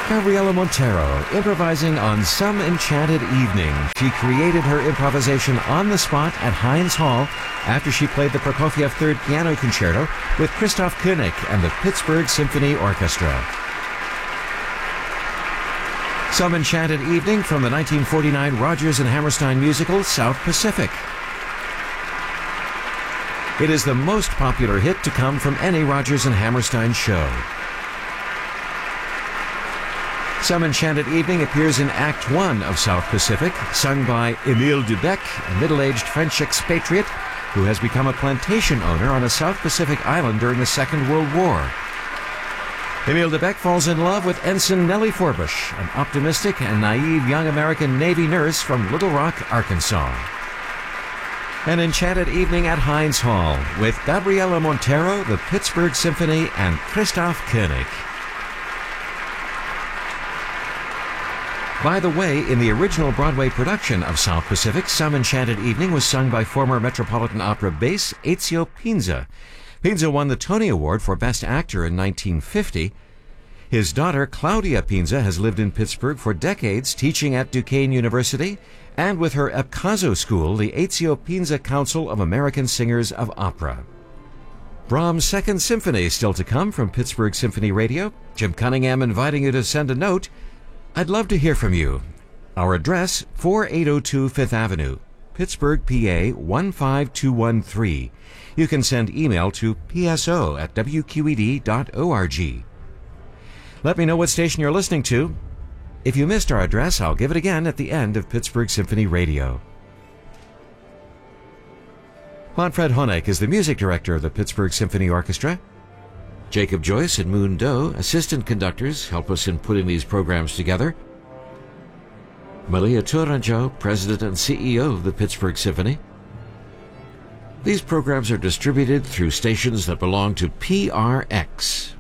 Gabriela Montero, improvising on Some Enchanted Evening. She created her improvisation on the spot at Heinz Hall after she played the Prokofiev Third Piano Concerto with Christoph Koenig and the Pittsburgh Symphony Orchestra. Some Enchanted Evening from the 1949 Rodgers and Hammerstein musical South Pacific. It is the most popular hit to come from any Rodgers and Hammerstein show. Some Enchanted Evening appears in Act 1 of South Pacific, sung by Émile Dubec, a middle-aged French expatriate who has become a plantation owner on a South Pacific island during the Second World War. Émile Dubec falls in love with Ensign Nellie Forbush, an optimistic and naive young American Navy nurse from Little Rock, Arkansas. An Enchanted Evening at Heinz Hall with Gabriela Montero, the Pittsburgh Symphony, and Christoph Koenig. By the way, in the original Broadway production of South Pacific, Some Enchanted Evening was sung by former Metropolitan Opera bass Ezio Pinza. Pinza won the Tony Award for Best Actor in 1950. His daughter, Claudia Pinza, has lived in Pittsburgh for decades, teaching at Duquesne University, and with her Epcazo School, the Ezio Pinza Council of American Singers of Opera. Brahms' Second Symphony still to come from Pittsburgh Symphony Radio. Jim Cunningham inviting you to send a note. I'd love to hear from you. Our address, 4802 Fifth Avenue, Pittsburgh, PA 15213. You can send email to pso@wqed.org. Let me know what station you're listening to. If you missed our address, I'll give it again at the end of Pittsburgh Symphony Radio. Manfred Honeck is the music director of the Pittsburgh Symphony Orchestra. Jacob Joyce and Moon Doe, assistant conductors, help us in putting these programs together. Malia Tourangeau, president and CEO of the Pittsburgh Symphony. These programs are distributed through stations that belong to PRX.